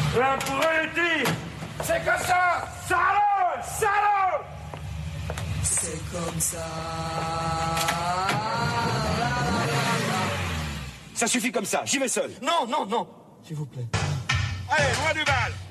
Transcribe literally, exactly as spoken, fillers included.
Là pour le tir. C'est comme ça. Salaud, salaud. C'est comme ça. Ça suffit comme ça, j'y vais seul. Non, non, non. S'il vous plaît. Allez, loin du bal.